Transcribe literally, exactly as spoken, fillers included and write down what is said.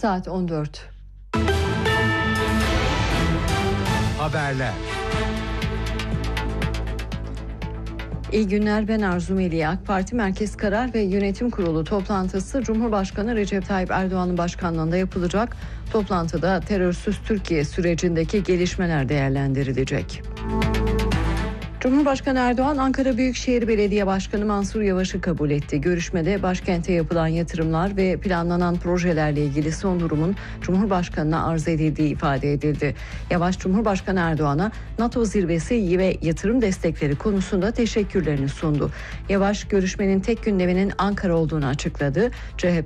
Saat on dört. Haberler. İyi günler, ben Arzu Melih. AK Parti Merkez Karar ve Yönetim Kurulu toplantısı Cumhurbaşkanı Recep Tayyip Erdoğan'ın başkanlığında yapılacak. Toplantıda terörsüz Türkiye sürecindeki gelişmeler değerlendirilecek. Cumhurbaşkanı Erdoğan, Ankara Büyükşehir Belediye Başkanı Mansur Yavaş'ı kabul etti. Görüşmede başkente yapılan yatırımlar ve planlanan projelerle ilgili son durumun Cumhurbaşkanı'na arz edildiği ifade edildi. Yavaş, Cumhurbaşkanı Erdoğan'a NATO zirvesi ve yatırım destekleri konusunda teşekkürlerini sundu. Yavaş, görüşmenin tek gündeminin Ankara olduğunu açıkladı. C H P